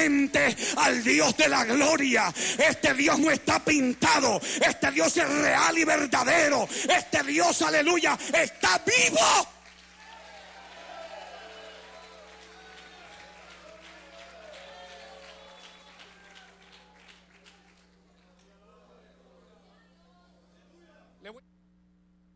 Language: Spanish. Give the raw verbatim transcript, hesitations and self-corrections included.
frente al Dios de la gloria. Este Dios no está pintado. Este Dios es real y verdadero. Este Dios, aleluya, está vivo.